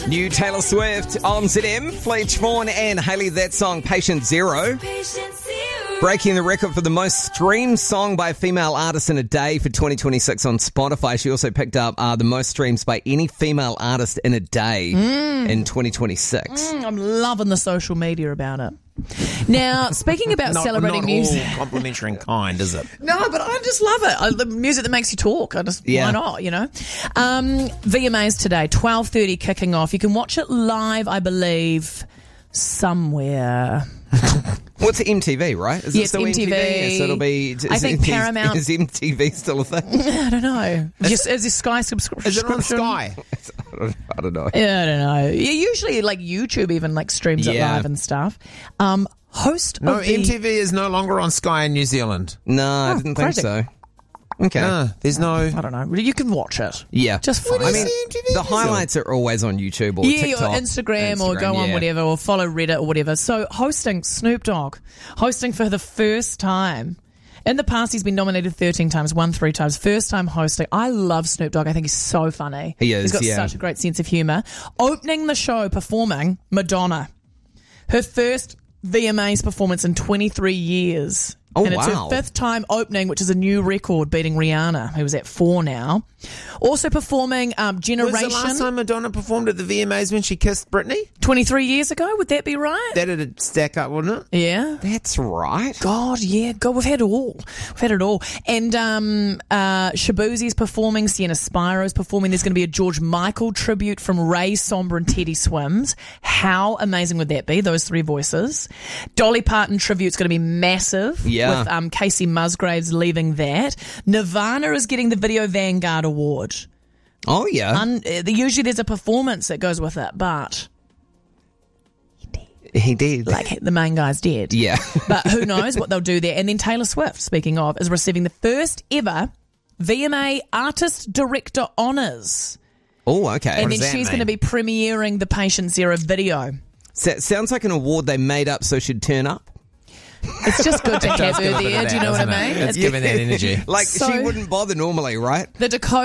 New Taylor Swift on ZM, Fletch Vaughan and Hayley, that song, Patient Zero. Breaking the record for the most streamed song by a female artist in a day for 2026 on Spotify. She also picked up the most streams by any female artist in a day in 2026. I'm loving the social media about it. Now, speaking about celebrating music. Not all complimentary in kind, is it? No, but I just love it. The music that makes you talk. Why not, you know? VMAs today, 12:30 kicking off. You can watch it live, I believe, somewhere. What's MTV, right? Is it still MTV. Yes, it'll be. I think Paramount. Is MTV still a thing? I don't know. Just as a Sky subscription. Is it on Sky? I don't know. I don't know. Usually, like YouTube, even like streams it live and stuff. Host. No, of the... MTV is no longer on Sky in New Zealand. No, I didn't think so. Okay. No, there's no. I don't know. You can watch it. Yeah. Just fine. I mean, the highlights are always on YouTube or TikTok. Or Instagram or go on whatever, or follow Reddit or whatever. So hosting Snoop Dogg, hosting for the first time. In the past, he's been nominated 13 times, won 3 times. First time hosting. I love Snoop Dogg. I think he's so funny. He is, He's got such a great sense of humour. Opening the show, performing Madonna. Her first VMAs performance in 23 years. Oh, and it's wow. her 5th time opening, which is a new record, beating Rihanna, who was at 4 now. Also performing Generation. Was the last time Madonna performed at the VMAs when she kissed Britney? 23 years ago, would that be right? That'd stack up, wouldn't it? Yeah. That's right. God, yeah. God, we've had it all. We've had it all. And Shabuzi's performing, Sienna Spiro's performing. There's going to be a George Michael tribute from Ray Somber and Teddy Swims. How amazing would that be, those 3 voices? Dolly Parton tribute's going to be massive. Yeah. With Casey Musgraves leaving that. Nirvana is getting the Video Vanguard Award. Oh, yeah. Usually there's a performance that goes with it, but... He did. Like, the main guy's dead. Yeah. But who knows what they'll do there. And then Taylor Swift, speaking of, is receiving the first ever VMA Artist Director Honours. Oh, okay. And then she's going to be premiering the Patient Zero video. Sounds like an award they made up so she'd turn up. It's just good to have her there, do you know what I mean? It's giving that energy. Like, she wouldn't bother normally, right?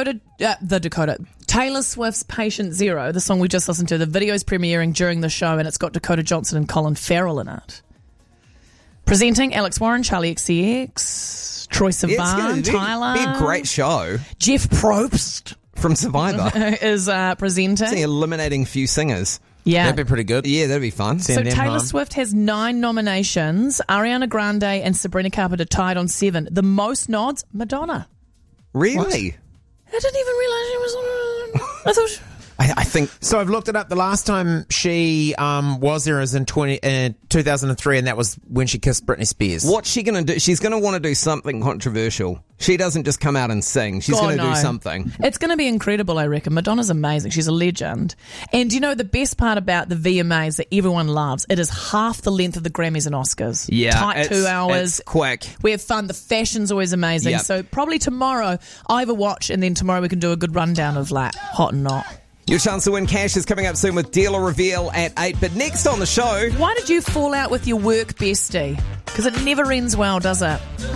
Taylor Swift's Patient Zero, the song we just listened to, the video's premiering during the show, and it's got Dakota Johnson and Colin Farrell in it. Presenting Alex Warren, Charlie XCX, Troye Sivan, Tyler. It'd be a great show. Jeff Probst from Survivor is presenting. It's eliminating few singers. Yeah. That'd be pretty good. Yeah, that'd be fun. So Taylor Swift has 9 nominations. Ariana Grande and Sabrina Carpenter tied on 7. The most nods, Madonna. Really? What? I didn't even realise she was on. I thought... I think so. I've looked it up. The last time she was there was in 2003, and that was when she kissed Britney Spears. What's she going to do? She's going to want to do something controversial. She doesn't just come out and sing. She's going to do something. It's going to be incredible, I reckon. Madonna's amazing. She's a legend. And you know, the best part about the VMAs that everyone loves, it is half the length of the Grammys and Oscars. Yeah. Tight 2 hours. It's quick. We have fun. The fashion's always amazing. Yep. So probably tomorrow, I have a watch, and then tomorrow we can do a good rundown of like hot and not. Your chance to win cash is coming up soon with Dealer Reveal at 8. But next on the show... Why did you fall out with your work bestie? Because it never ends well, does it?